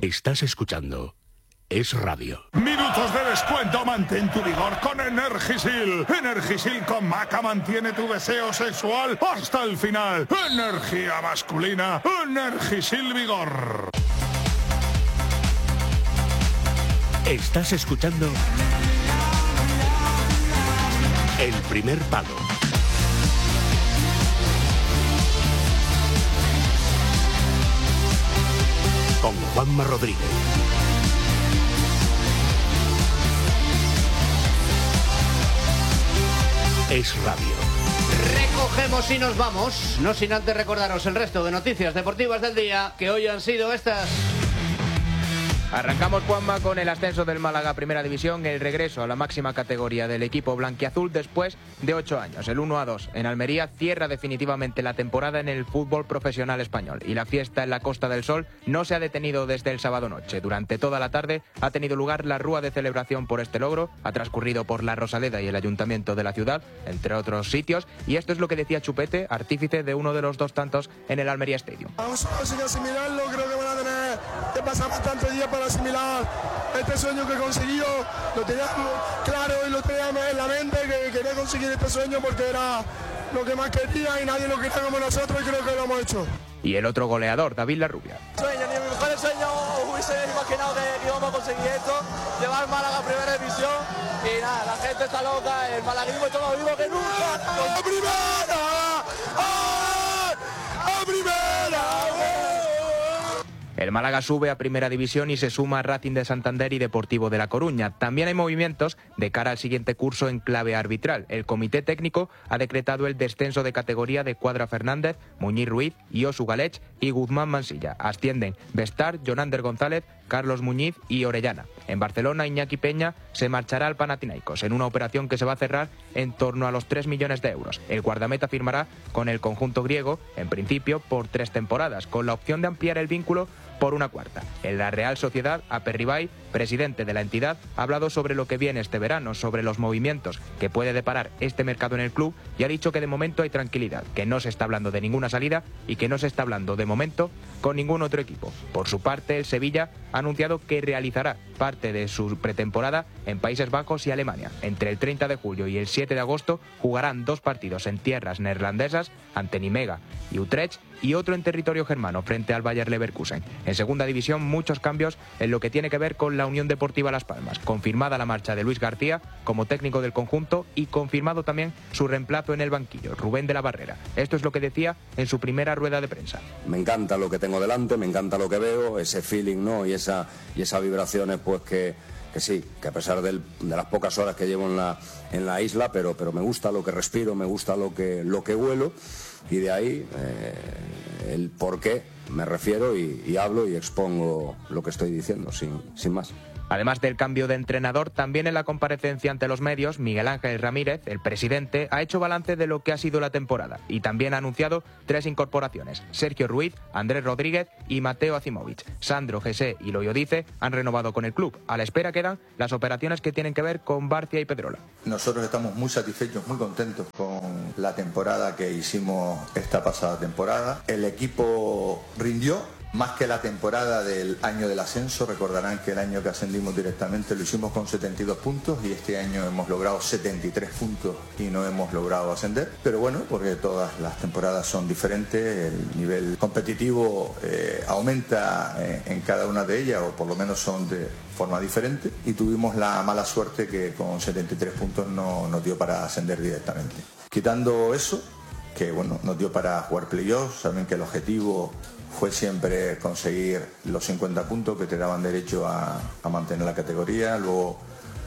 Estás escuchando Es Radio. Minutos de descuento, mantén tu vigor con Energisil. Energisil con maca mantiene tu deseo sexual hasta el final. Energía masculina, Energisil Vigor. Estás escuchando El Primer Palo. Con Juanma Rodríguez. Es Radio. Recogemos y nos vamos, no sin antes recordaros el resto de noticias deportivas del día, que hoy han sido estas. Arrancamos, Juanma, con el ascenso del Málaga a Primera División, el regreso a la máxima categoría del equipo blanquiazul después de 8 años. El 1-2 en Almería cierra definitivamente la temporada en el fútbol profesional español. Y la fiesta en la Costa del Sol no se ha detenido desde el sábado noche. Durante toda la tarde ha tenido lugar la rúa de celebración por este logro. Ha transcurrido por la Rosaleda y el Ayuntamiento de la ciudad, entre otros sitios. Y esto es lo que decía Chupete, artífice de uno de los 2 tantos en el Almería Stadium. Vamos a conseguir asimilarlo, creo que van a tener que pasar bastantes días para asimilar este sueño que he conseguido. Lo tenía claro y lo tenía en la mente, que quería conseguir este sueño porque era lo que más quería y nadie lo quería como nosotros, y creo que lo hemos hecho. Y el otro goleador, David Larrubia. Ni mi mejor sueño hubiese imaginado que íbamos a conseguir esto, llevar Málaga a Primera División, y nada, la gente está loca, el malaguismo está más vivo que nunca. ¡A Primera! ¡A Primera! El Málaga sube a Primera División y se suma a Racing de Santander y Deportivo de La Coruña. También hay movimientos de cara al siguiente curso en clave arbitral. El Comité Técnico ha decretado el descenso de categoría de Cuadra Fernández, Muñiz Ruiz, Iosu Galech y Guzmán Mansilla. Ascienden Bestar, Jonander González, Carlos Muñiz y Orellana. En Barcelona, Iñaki Peña se marchará al Panathinaikos en una operación que se va a cerrar en torno a los 3 millones de euros. El guardameta firmará con el conjunto griego, en principio, por 3 temporadas, con la opción de ampliar el vínculo por una cuarta. En la Real Sociedad, Aperribay, presidente de la entidad, ha hablado sobre lo que viene este verano, sobre los movimientos que puede deparar este mercado en el club, y ha dicho que de momento hay tranquilidad, que no se está hablando de ninguna salida y que no se está hablando de momento con ningún otro equipo. Por su parte, el Sevilla ha anunciado que realizará parte de su pretemporada en Países Bajos y Alemania. Entre el 30 de julio y el 7 de agosto jugarán 2 partidos en tierras neerlandesas ante Nimega y Utrecht, y otro en territorio germano frente al Bayer Leverkusen. En segunda división, muchos cambios en lo que tiene que ver con la Unión Deportiva Las Palmas. Confirmada la marcha de Luis García como técnico del conjunto y confirmado también su reemplazo en el banquillo, Rubén de la Barrera. Esto es lo que decía en su primera rueda de prensa. Me encanta lo que tengo delante, me encanta lo que veo, ese feeling, ¿no? Y esas vibraciones, pues que sí, que a pesar de las pocas horas que llevo en la isla, pero me gusta lo que respiro, me gusta lo que huelo, y de ahí el por qué me refiero y hablo y expongo lo que estoy diciendo, sin más. Además del cambio de entrenador, también en la comparecencia ante los medios, Miguel Ángel Ramírez, el presidente, ha hecho balance de lo que ha sido la temporada y también ha anunciado 3 incorporaciones: Sergio Ruiz, Andrés Rodríguez y Mateo Acimovic. Sandro, Gesé y Loyodice han renovado con el club. A la espera quedan las operaciones que tienen que ver con Barcia y Pedrola. Nosotros estamos muy satisfechos, muy contentos con la temporada que hicimos esta pasada temporada. El equipo rindió. Más que la temporada del año del ascenso, recordarán que el año que ascendimos directamente lo hicimos con 72 puntos y este año hemos logrado 73 puntos y no hemos logrado ascender. Pero bueno, porque todas las temporadas son diferentes, el nivel competitivo aumenta en cada una de ellas, o por lo menos son de forma diferente, y tuvimos la mala suerte que con 73 puntos no nos dio para ascender directamente. Quitando eso, que bueno, nos dio para jugar playoffs, saben que el objetivo fue siempre conseguir los 50 puntos que te daban derecho a mantener la categoría, luego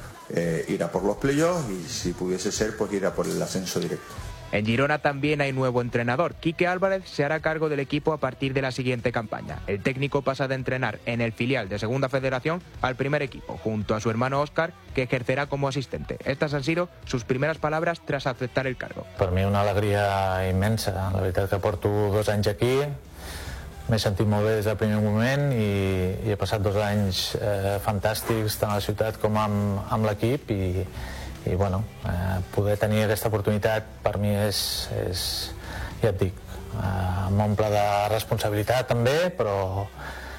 ir a por los playoffs y si pudiese ser, pues ir a por el ascenso directo. En Girona también hay nuevo entrenador. Quique Álvarez se hará cargo del equipo a partir de la siguiente campaña. El técnico pasa de entrenar en el filial de Segunda Federación al primer equipo, junto a su hermano Óscar, que ejercerá como asistente. Estas han sido sus primeras palabras tras aceptar el cargo. Per mi una alegria immensa. La veritat que porto 2 anys aquí, m'he sentit molt bé des del primer moment i he passat 2 anys fantàstics tant a la ciutat com amb l'equip i bueno, poder tenir aquesta oportunitat per mi és ja et dic, m'omple de responsabilitat també, però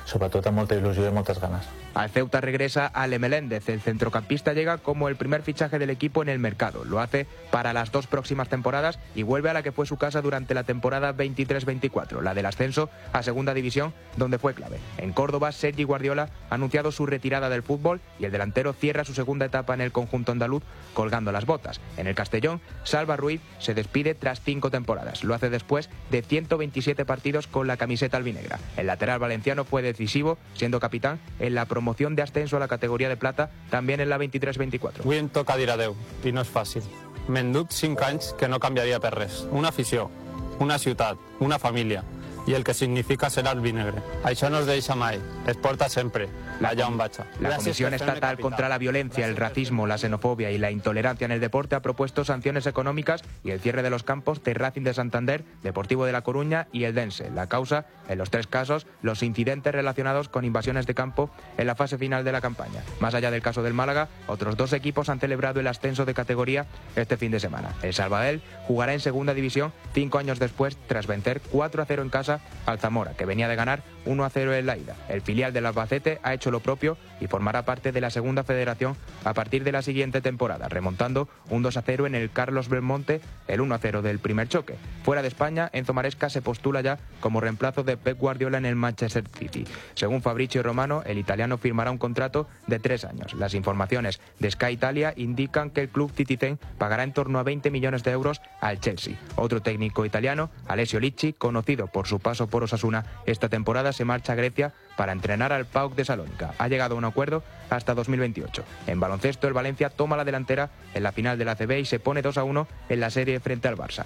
sobretot amb molta il·lusió i moltes ganes. Al Ceuta regresa Ale Meléndez. El centrocampista llega como el primer fichaje del equipo en el mercado. Lo hace para las 2 próximas temporadas y vuelve a la que fue su casa durante la temporada 23-24, la del ascenso a Segunda División, donde fue clave. En Córdoba, Sergi Guardiola ha anunciado su retirada del fútbol y el delantero cierra su segunda etapa en el conjunto andaluz colgando las botas. En el Castellón, Salva Ruiz se despide tras 5 temporadas. Lo hace después de 127 partidos con la camiseta albinegra. El lateral valenciano fue decisivo, siendo capitán en la promoción de ascenso a la categoría de plata, también en la 23-24. Avui em toca dir adeu, i no és fàcil. M'he endut 5 anys que no canviaria per res. Una afició, una ciutat, una família i el que significa ser albinegre. Això no es deixa mai, es porta sempre, allà on vaig. La Comisión Estatal contra la Violencia, el Racismo, la Xenofobia y la Intolerancia en el Deporte ha propuesto sanciones económicas y el cierre de los campos de Racing de Santander, Deportivo de La Coruña y Eldense. La causa, en los 3 casos, los incidentes relacionados con invasiones de campo en la fase final de la campaña. Más allá del caso del Málaga, otros 2 equipos han celebrado el ascenso de categoría este fin de semana. El Sabadell jugará en Segunda División 5 años después, tras vencer 4-0 en casa al Zamora, que venía de ganar 1-0 en la ida. El filial del Albacete ha hecho lo propio y formará parte de la Segunda Federación a partir de la siguiente temporada, remontando un 2-0 en el Carlos Belmonte, el 1-0 del primer choque. Fuera de España, Enzo Maresca se postula ya como reemplazo de Pep Guardiola en el Manchester City. Según Fabrizio Romano, el italiano firmará un contrato de 3 años. Las informaciones de Sky Italia indican que el club titizen pagará en torno a 20 millones de euros al Chelsea. Otro técnico italiano, Alessio Licci, conocido por su paso por Osasuna, esta temporada se marcha a Grecia para entrenar al PAOK de Salónica. Ha llegado a un acuerdo hasta 2028. En baloncesto, el Valencia toma la delantera en la final del ACB y se pone 2-1 en la serie frente al Barça.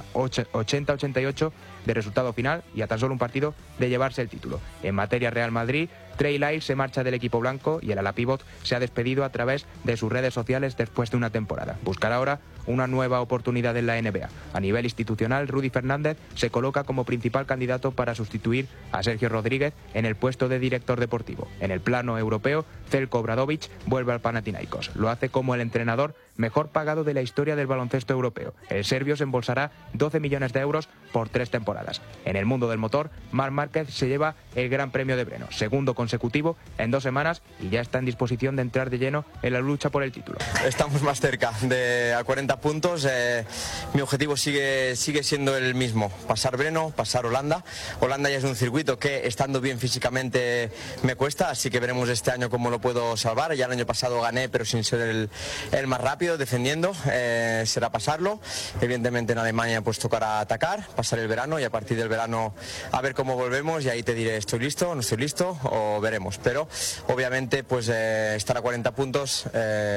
80-88 de resultado final y a tan solo un partido de llevarse el título. En materia Real Madrid, Trey Lyles se marcha del equipo blanco y el ala pívot se ha despedido a través de sus redes sociales después de una temporada. Buscará ahora una nueva oportunidad en la NBA. A nivel institucional, Rudy Fernández se coloca como principal candidato para sustituir a Sergio Rodríguez en el puesto de director deportivo. En el plano europeo, Zeljko Obradović vuelve al Panathinaikos. Lo hace como el entrenador mejor pagado de la historia del baloncesto europeo. El serbio se embolsará 12 millones de euros por 3 temporadas. En el mundo del motor, Marc Márquez se lleva el Gran Premio de Brno, segundo consecutivo en 2 semanas, y ya está en disposición de entrar de lleno en la lucha por el título. Estamos más cerca de a 40 puntos. Mi objetivo sigue siendo el mismo: pasar Brno, pasar Holanda. Holanda ya es un circuito que, estando bien físicamente, me cuesta, así que veremos este año cómo lo puedo salvar. Ya el año pasado gané, pero sin ser el más rápido defendiendo. Será pasarlo. Evidentemente en Alemania pues tocará atacar, pasar el verano, y a partir del verano a ver cómo volvemos, y ahí te diré estoy listo, no estoy listo, o veremos. Pero obviamente pues estar a 40 puntos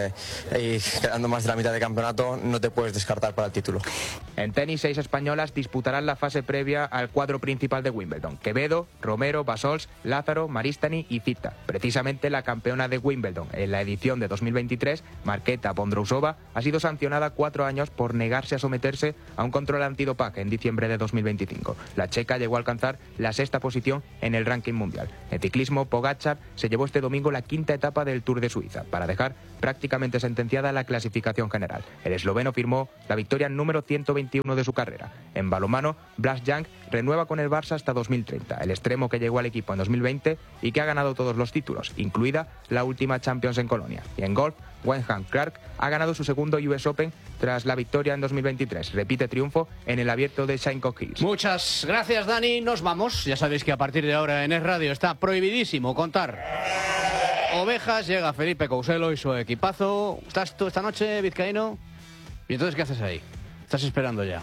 y quedando más de la mitad de campeonato, no te puedes descartar para el título. En tenis, 6 españolas disputarán la fase previa al cuadro principal de Wimbledon: Quevedo, Romero, Basols, Lázaro, Maristany y Cita. Precisamente la campeona de Wimbledon en la edición de 2023, Marketa Vondrousova, ha sido sancionada 4 años por negarse a someterse a un control antidopaje en diciembre de 2025. La checa llegó a alcanzar la 6ª posición en el ranking mundial. En ciclismo, Pogačar se llevó este domingo la 5ª etapa del Tour de Suiza para dejar prácticamente sentenciada la clasificación general. El esloveno firmó la victoria número 121 de su carrera. En balonmano, Blas Young renueva con el Barça hasta 2030, el extremo que llegó al equipo en 2020 y que ha ganado todos los títulos, incluida la última Champions en Colonia. Y en golf, Wyndham Clark ha ganado su segundo US Open tras la victoria en 2023. Repite triunfo en el abierto de Shinnecock Hills. Muchas gracias, Dani. Nos vamos. Ya sabéis que a partir de ahora en Es Radio está prohibidísimo contar ovejas. Llega Felipe Couselo y su equipazo. ¿Estás tú esta noche, vizcaíno? ¿Y entonces qué haces ahí? ¿Estás esperando ya?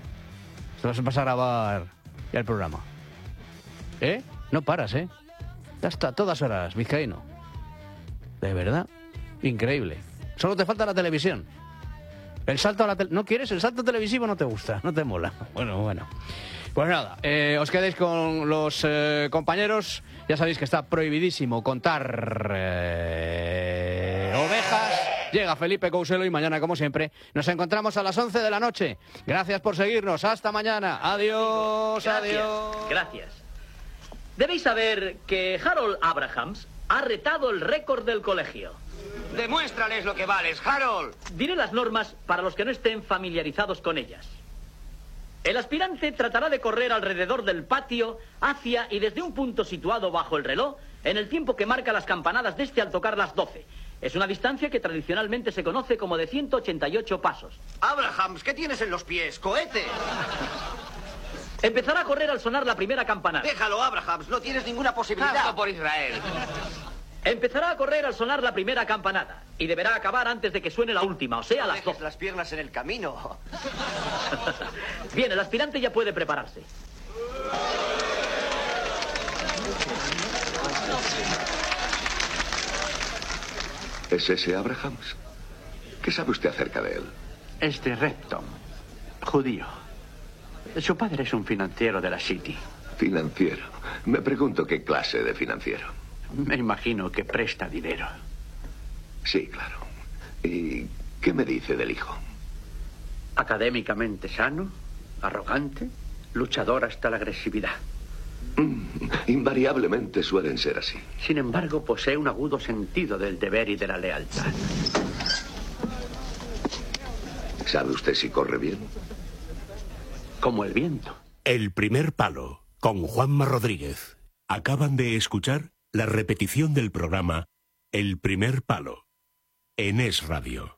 ¿Te vas a pasar a grabar ya el programa? No paras, Ya está, todas horas, vizcaíno. ¿De verdad? Increíble. Solo te falta la televisión. El salto a la ¿No quieres? ¿El salto televisivo no te gusta? ¿No te mola? Bueno. Pues nada, os quedéis con los compañeros. Ya sabéis que está prohibidísimo contar ovejas. Llega Felipe Couselo y mañana, como siempre, nos encontramos a las 11 de la noche. Gracias por seguirnos. Hasta mañana. Adiós. Gracias. Debéis saber que Harold Abrahams ha retado el récord del colegio. Demuéstrales lo que vales, Harold. Diré las normas para los que no estén familiarizados con ellas. El aspirante tratará de correr alrededor del patio, hacia y desde un punto situado bajo el reloj, en el tiempo que marca las campanadas de este al tocar las 12. Es una distancia que tradicionalmente se conoce como de 188 pasos. Abrahams, ¿qué tienes en los pies? ¡Cohete! Empezará a correr al sonar la primera campanada. Déjalo, Abrahams, no tienes ninguna posibilidad. Hazlo por Israel. Empezará a correr al sonar la primera campanada y deberá acabar antes de que suene la última, o sea, No las 12. las piernas en el camino. Bien, el aspirante ya puede prepararse. ¿Es ese Abrahams? ¿Qué sabe usted acerca de él? Es de Repton, judío. Su padre es un financiero de la City. Financiero. Me pregunto qué clase de financiero. Me imagino que presta dinero. Sí, claro. ¿Y qué me dice del hijo? Académicamente sano, arrogante, luchador hasta la agresividad. Invariablemente suelen ser así. Sin embargo, posee un agudo sentido del deber y de la lealtad. ¿Sabe usted si corre bien? Como el viento. El primer palo, con Juanma Rodríguez. Acaban de escuchar la repetición del programa El primer palo, en Es Radio.